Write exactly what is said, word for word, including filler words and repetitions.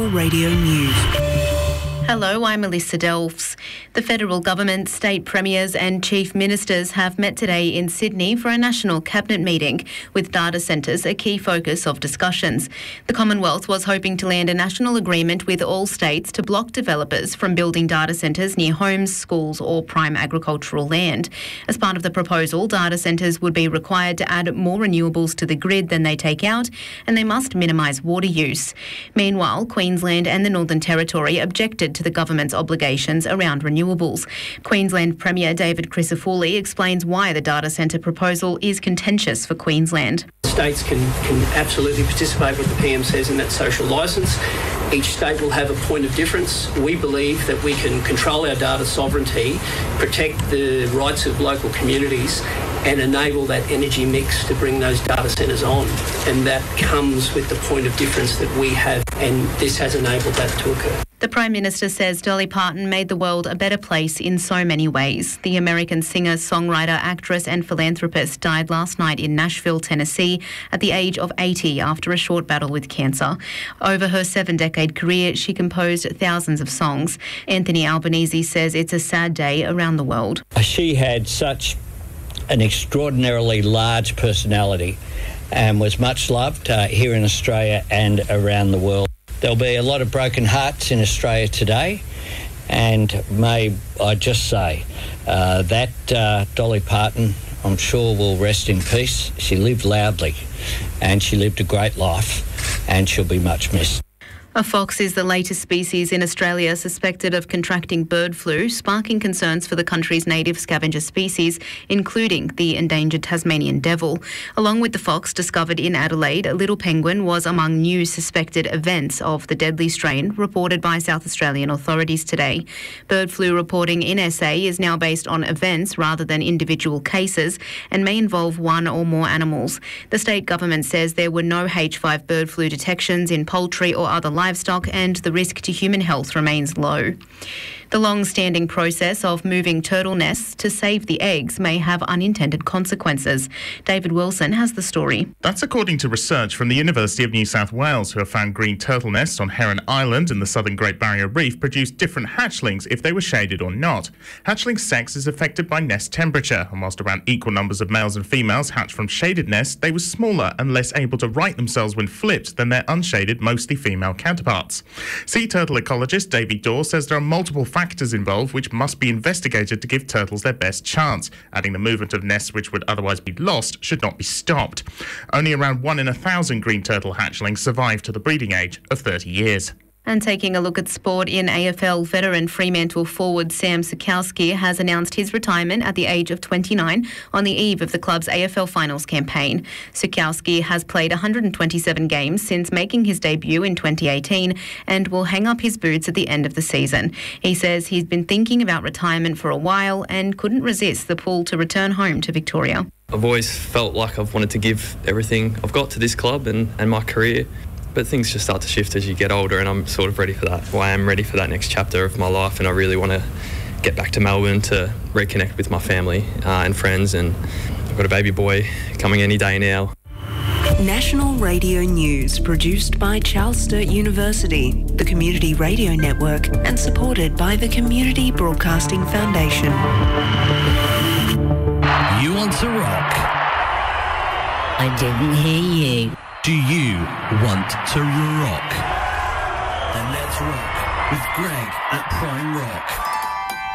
Radio News. Hello, I'm Melissa Delfs. The federal government, state premiers and chief ministers have met today in Sydney for a national cabinet meeting, with data centres a key focus of discussions. The Commonwealth was hoping to land a national agreement with all states to block developers from building data centres near homes, schools or prime agricultural land. As part of the proposal, data centres would be required to add more renewables to the grid than they take out, and they must minimise water use. Meanwhile, Queensland and the Northern Territory objected to the government's obligations around renewables. Queensland Premier David Crisafulli explains why the data centre proposal is contentious for Queensland. States can, can absolutely participate with the P M says in that social licence. Each state will have a point of difference. We believe that we can control our data sovereignty, protect the rights of local communities and enable that energy mix to bring those data centres on. And that comes with the point of difference that we have, and this has enabled that to occur. The Prime Minister says Dolly Parton made the world a better place in so many ways. The American singer, songwriter, actress and philanthropist died last night in Nashville, Tennessee, at the age of eighty after a short battle with cancer. Over her seven-decade career, she composed thousands of songs. Anthony Albanese says it's a sad day around the world. She had such an extraordinarily large personality and was much loved uh, here in Australia and around the world. There'll be a lot of broken hearts in Australia today, and may I just say uh, that uh, Dolly Parton, I'm sure, will rest in peace. She lived loudly and she lived a great life, and she'll be much missed. A fox is the latest species in Australia suspected of contracting bird flu, sparking concerns for the country's native scavenger species, including the endangered Tasmanian devil. Along with the fox discovered in Adelaide, a little penguin was among new suspected events of the deadly strain reported by South Australian authorities today. Bird flu reporting in S A is now based on events rather than individual cases and may involve one or more animals. The state government says there were no H five bird flu detections in poultry or other livestock, and the risk to human health remains low. The long-standing process of moving turtle nests to save the eggs may have unintended consequences. David Wilson has the story. That's according to research from the University of New South Wales, who have found green turtle nests on Heron Island in the southern Great Barrier Reef produce different hatchlings if they were shaded or not. Hatchling sex is affected by nest temperature, and whilst around equal numbers of males and females hatch from shaded nests, they were smaller and less able to right themselves when flipped than their unshaded, mostly female counterparts. Sea turtle ecologist David Dorr says there are multiple factors factors involved which must be investigated to give turtles their best chance, adding the movement of nests which would otherwise be lost should not be stopped. Only around one in a thousand green turtle hatchlings survive to the breeding age of thirty years. And taking a look at sport, in A F L, veteran Fremantle forward Sam Sikowski has announced his retirement at the age of twenty-nine on the eve of the club's A F L finals campaign. Sikowski has played one hundred twenty-seven games since making his debut in twenty eighteen and will hang up his boots at the end of the season. He says he's been thinking about retirement for a while and couldn't resist the pull to return home to Victoria. I've always felt like I've wanted to give everything I've got to this club and, and my career. But things just start to shift as you get older, and I'm sort of ready for that. Well, I am ready for that next chapter of my life, and I really want to get back to Melbourne to reconnect with my family uh, and friends, and I've got a baby boy coming any day now. National Radio News, produced by Charles Sturt University, the Community Radio Network, and supported by the Community Broadcasting Foundation. You want to rock? I didn't hear you. Do you want to rock? Then let's rock with Greg at Prime Rock.